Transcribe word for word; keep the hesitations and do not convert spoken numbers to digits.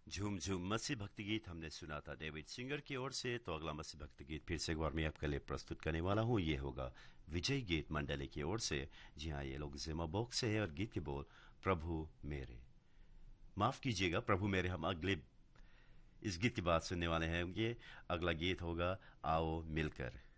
झूम झूम मसीह भक्ति गीत हमने सुना था डेविड सिंगर की ओर से। तो अगला मसीह भक्ति गीत फिर से एक बार मैं आपके लिए प्रस्तुत करने वाला हूं। ये होगा विजय गीत मंडली की ओर से। जी हाँ, ये लोग जिमा बॉक्स से है और गीत के बोल प्रभु मेरे, माफ कीजिएगा प्रभु मेरे। हम अगले इस गीत की बात सुनने वाले हैं। ये अगला गीत होगा आओ मिलकर।